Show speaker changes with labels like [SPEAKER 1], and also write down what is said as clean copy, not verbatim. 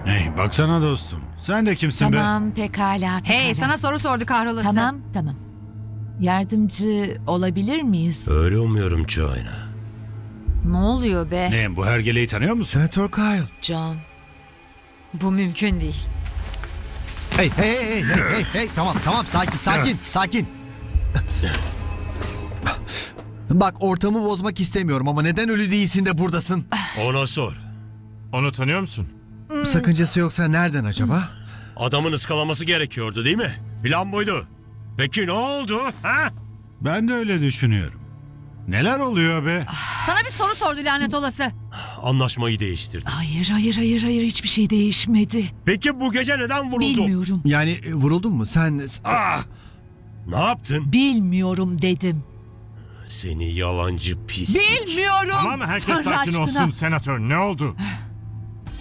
[SPEAKER 1] Hey baksana dostum. Sen de kimsin be?
[SPEAKER 2] Tamam pekala.
[SPEAKER 3] Hey, sana soru sordu kahrolası.
[SPEAKER 2] Tamam. Yardımcı olabilir miyiz?
[SPEAKER 4] Öyle umuyorum Joanna.
[SPEAKER 3] Ne oluyor be?
[SPEAKER 1] Ne bu hergeleyi tanıyor musun?
[SPEAKER 5] Senatör Kyle.
[SPEAKER 2] John.
[SPEAKER 3] Bu mümkün değil.
[SPEAKER 5] Hey. Tamam. Sakin. Bak ortamı bozmak istemiyorum ama neden ölü değilsin de buradasın?
[SPEAKER 4] Ona sor.
[SPEAKER 6] Onu tanıyor musun?
[SPEAKER 5] Sakıncası yoksa nereden acaba?
[SPEAKER 4] Adamın ıskalaması gerekiyordu değil mi? Plan buydu. Peki ne oldu? Ha?
[SPEAKER 1] Ben de öyle düşünüyorum. Neler oluyor be?
[SPEAKER 3] Sana bir soru sordu lanet olası.
[SPEAKER 4] Anlaşmayı değiştirdi.
[SPEAKER 2] Hayır hiçbir şey değişmedi.
[SPEAKER 4] Peki bu gece neden vuruldu?
[SPEAKER 2] Bilmiyorum.
[SPEAKER 5] Yani vuruldun mu sen?
[SPEAKER 4] Ah! Ne yaptın?
[SPEAKER 2] Bilmiyorum dedim.
[SPEAKER 4] Seni yalancı pis.
[SPEAKER 2] Bilmiyorum.
[SPEAKER 6] Tamam mı? Herkes
[SPEAKER 2] Tanrı
[SPEAKER 6] sakin
[SPEAKER 2] aşkına.
[SPEAKER 6] olsun senatör. Ne oldu?